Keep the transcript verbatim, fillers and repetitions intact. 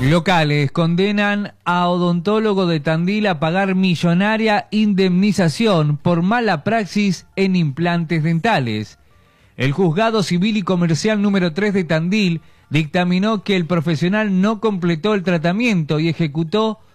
Locales condenan a odontólogo de Tandil a pagar millonaria indemnización por mala praxis en implantes dentales. El Juzgado Civil y Comercial número tres de Tandil dictaminó que el profesional no completó el tratamiento y ejecutó